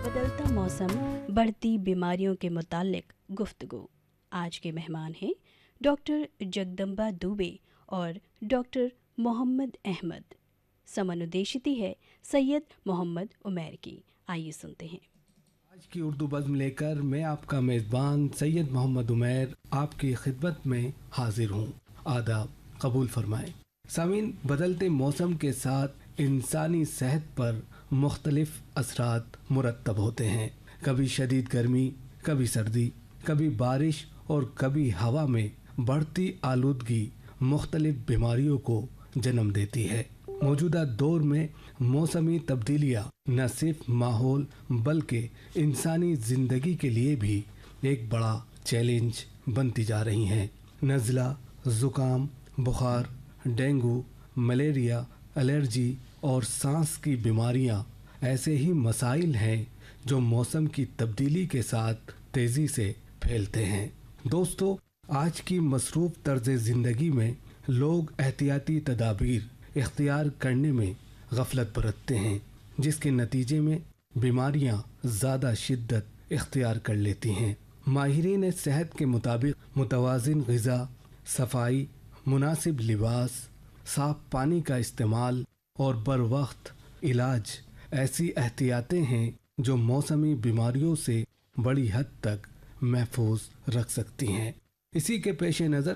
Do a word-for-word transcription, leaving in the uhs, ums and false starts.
بدلتا मौसम, बढ़ती बीमारियों के मुतालिक गुफ्तगू। आज के मेहमान हैं डॉक्टर जगदम्बा दुबे और डॉक्टर मोहम्मद अहमद। समनुदेशिती है सैयद मोहम्मद उमैर की। आइए सुनते हैं। आज की उर्दू बज़्म लेकर मैं आपका मेज़बान सैयद मोहम्मद उमैर आपकी खिदमत में हाजिर हूँ। आदाब कबूल फरमाएँ। सामीन, बदलते मौसम के साथ इंसानी सेहत पर मुख्तलिफ असरात मुरतब होते हैं। कभी शदीद गर्मी, कभी सर्दी, कभी बारिश और कभी हवा में बढ़ती आलूदगी मुख्तलिफ बीमारियों को जन्म देती है। मौजूदा दौर में मौसमी तब्दीलियाँ न सिर्फ माहौल बल्कि इंसानी ज़िंदगी के लिए भी एक बड़ा चैलेंज बनती जा रही हैं। नज़ला, ज़ुकाम, बुखार, डेंगू, मलेरिया, एलर्जी और सांस की बीमारियां ऐसे ही मसाइल हैं जो मौसम की तब्दीली के साथ तेज़ी से फैलते हैं। दोस्तों, आज की मसरूफ़ तर्ज़ ज़िंदगी में लोग एहतियाती तदाबीर इख्तियार करने में गफलत बरतते हैं, जिसके नतीजे में बीमारियां ज़्यादा शिद्दत इख्तियार कर लेती हैं। माहिरीन सेहत के मुताबिक मुतवाज़िन ग़िज़ा, सफाई, मुनासिब लिबास, साफ़ पानी का इस्तेमाल और बर वक्त इलाज ऐसी एहतियातें हैं जो मौसमी बीमारियों से बड़ी हद तक महफूज रख सकती हैं। इसी के पेश नज़र